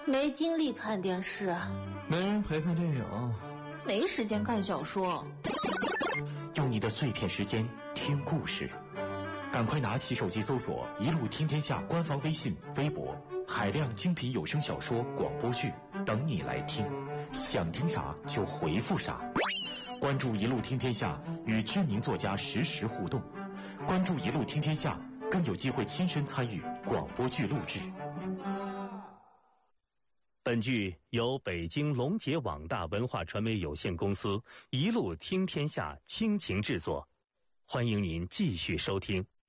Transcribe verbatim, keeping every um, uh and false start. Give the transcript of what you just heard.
没精力看电视， 没人陪看电影， 没时间看小说。 用你的碎片时间听故事，赶快拿起手机搜索“一路听天下”官方微信、微博，海量精品有声小说、广播剧等你来听，想听啥就回复啥。关注“一路听天下”，与知名作家实时互动。关注“一路听天下”，更有机会亲身参与广播剧录制。 本剧由北京龙杰网大文化传媒有限公司一路听天下倾情制作，欢迎您继续收听。